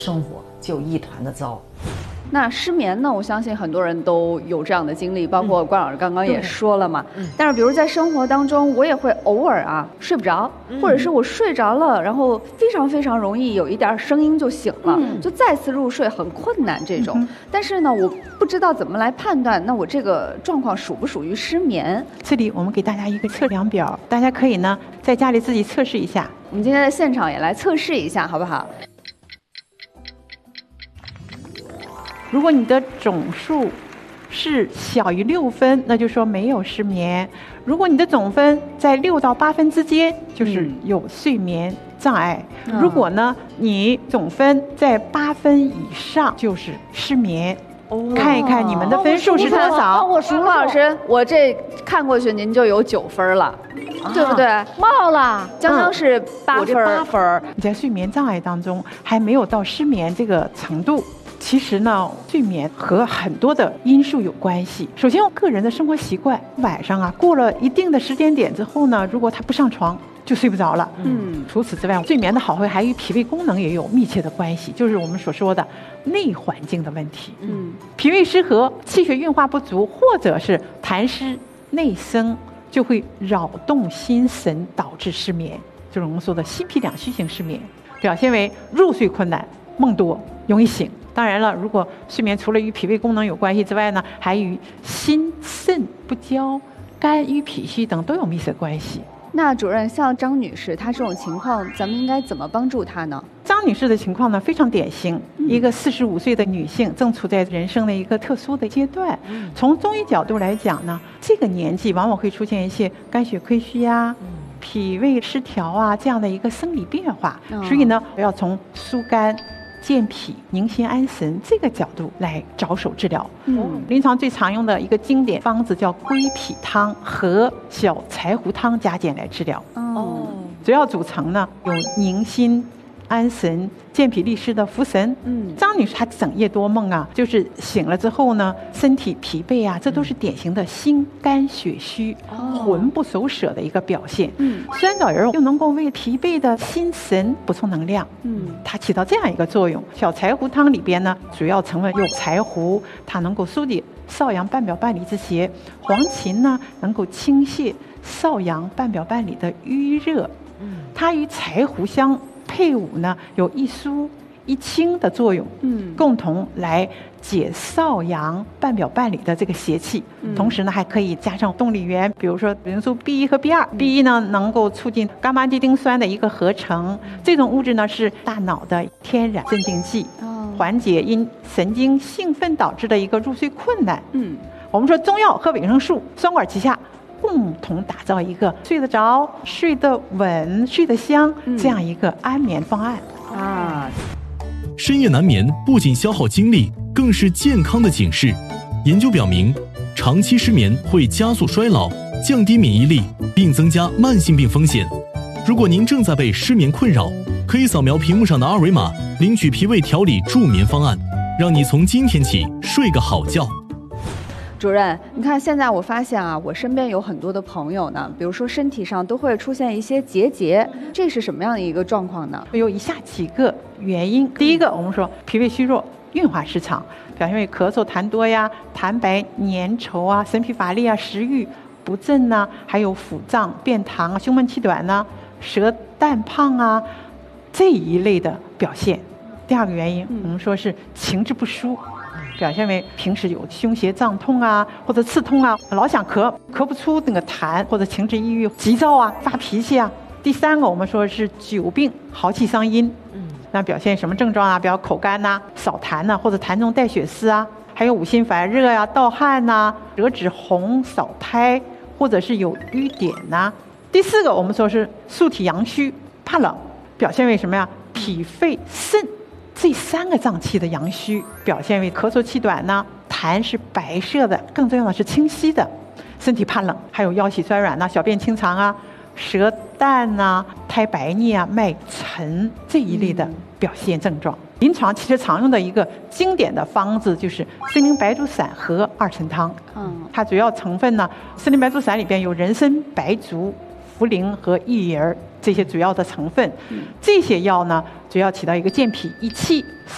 生活就一团的糟。 那失眠呢？我相信很多人都有这样的经历，包括关老师刚刚也说了嘛。但是比如在生活当中，我也会偶尔睡不着，或者是我睡着了，然后非常非常容易有一点声音就醒了，就再次入睡很困难这种。但是呢，我不知道怎么来判断，那我这个状况属不属于失眠？ 这里我们给大家一个测量表，大家可以呢在家里自己测试一下。 我们今天在现场也来测试一下，好不好？ 如果你的总数是小于6分，那就说没有失眠；如果你的总分在6到8分之间，就是有睡眠障碍；如果呢你总分在8分以上，就是失眠。看一看你们的分数是多少？ 我数老师，我这看过去您就有9分了，对不对？冒了，将将是8分。 8分，你在睡眠障碍当中还没有到失眠这个程度。其实呢，睡眠和很多的因素有关系。首先，我个人的生活习惯，晚上过了一定的时间点之后呢，如果他不上床，就睡不着了。除此之外，睡眠的好坏还与脾胃功能也有密切的关系，就是我们所说的内环境的问题。脾胃失和、气血运化不足，或者是痰湿内生，就会扰动心神，导致失眠，就是我们说的心脾两虚型失眠，表现为入睡困难、梦多、容易醒。当然了，如果睡眠除了与脾胃功能有关系之外呢，还与心肾不交、肝郁脾虚等都有密切关系。 那主任，像张女士她这种情况，咱们应该怎么帮助她呢？ 张女士的情况呢非常典型，一个45岁的女性，正处在人生的一个特殊的阶段。从中医角度来讲呢，这个年纪往往会出现一些肝血亏虚啊、脾胃失调啊这样的一个生理变化，所以呢，要从疏肝、健脾、宁心安神这个角度来着手治疗。临床最常用的一个经典方子叫归脾汤和小柴胡汤加减来治疗。主要组成呢有宁心安神、健脾利湿的茯神。张女士她整夜多梦啊，就是醒了之后呢，身体疲惫啊，这都是典型的心肝血虚、魂不守舍的一个表现。酸枣仁又能够为疲惫的心神补充能量。它起到这样一个作用。小柴胡汤里边呢，主要成分有柴胡，它能够疏解少阳半表半里之邪；黄芩呢，能够清泻少阳半表半里的瘀热。它与柴胡相配伍呢，有一疏一清的作用，共同来解少阳半表半里的这个邪气。同时呢，还可以加上动力源，比如说维生素 B1 和 B2。B1 呢，能够促进伽马地丁酸的一个合成，这种物质呢是大脑的天然镇静剂，缓解因神经兴奋导致的一个入睡困难。我们说中药和维生素双管齐下，共同打造一个睡得着、睡得稳、睡得香这样一个安眠方案。 深夜难眠不仅消耗精力，更是健康的警示。研究表明，长期失眠会加速衰老、降低免疫力，并增加慢性病风险。如果您正在被失眠困扰，可以扫描屏幕上的二维码，领取脾胃调理助眠方案，让你从今天起睡个好觉。 主任，你看现在我发现我身边有很多的朋友呢，比如说身体上都会出现一些结节，这是什么样的一个状况呢？ 有以下几个原因。第一个，我们说脾胃虚弱、运化失常，表现为咳嗽、痰多呀、痰白粘稠啊、神疲乏力啊、食欲不振呐，还有腹胀、便溏、胸闷气短呐、舌淡胖啊这一类的表现。第二个原因，我们说是情志不舒。表现为平时有胸胁胀痛啊，或者刺痛啊，老想咳不出那个痰，或者情志抑郁、急躁啊、发脾气啊。第三个，我们说是久病耗气伤阴。那表现什么症状啊？比如口干呐、少痰呐，或者痰中带血丝啊，还有五心烦热呀、盗汗呐、舌质红、少苔，或者是有瘀点呐。第四个，我们说是素体阳虚、怕冷，表现为什么呀？脾肺肾这3个脏器的阳虚，表现为咳嗽气短呢，痰是白色的，更重要的是清晰的，身体怕冷，还有腰膝酸软呐、小便清长啊、舌淡呐、苔白腻啊、脉沉这一类的表现症状。临床其实常用的一个经典的方子就是参苓白术散和二陈汤。它主要成分呢，参苓白术散里边有人参、白术、茯苓和薏仁这些主要的成分。这些药呢，主要起到一个健脾益气、